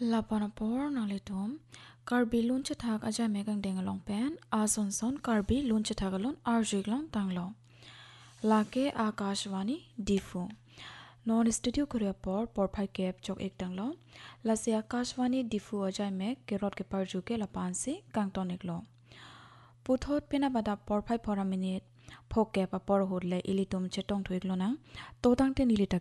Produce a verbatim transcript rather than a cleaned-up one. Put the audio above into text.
ลาปานปอร์นาเลตอมการบิลุนจะทักอาจารย์เมกังเดงลองเป็นอาซอนซอนการบิลุนจะทักลอนอาร์จิกลองตังลอลาเกอากาศวานีดีฟูนอนสตูดิโอคุเรียปอร์ปอร์ไพเก็บจอกเอกตังลอลาเซียอากาศวานีดีฟูอาจารย์เมกเกรอดเกปาร์จูเกลาปานซีกังตอนิกลอปุถอดเป็นอาบัดปอร์ไพพอรามินิตพกแกปปอร์โหดเลอิลิตุมเชตองถุยกลอนังโตตังเตนิลิต